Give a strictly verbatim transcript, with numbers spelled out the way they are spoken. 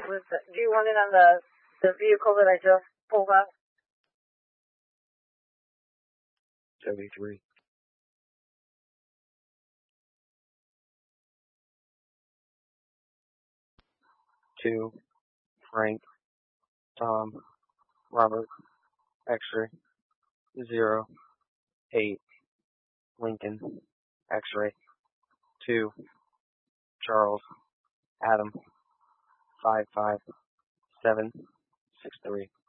Was the, do you want it on the, the vehicle that I just pulled up? seventy-three. Two, Frank, Tom, Robert, X-ray. Zero, eight, Lincoln, X-ray. Two, Charles, Adam, five five, seven, six three.